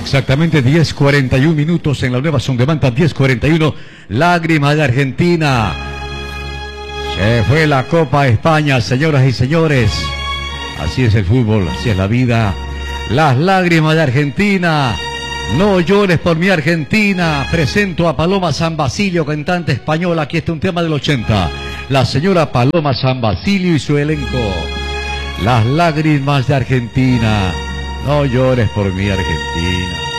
Exactamente 10:41 minutos en la nueva Sondemanta, 10:41. Lágrimas de Argentina. Se fue la Copa España, señoras y señores. Así es el fútbol, así es la vida. Las lágrimas de Argentina. No llores por mi Argentina. Presento a Paloma San Basilio, cantante española. Aquí está un tema del 80. La señora Paloma San Basilio y su elenco. Las lágrimas de Argentina. No llores por mi Argentina.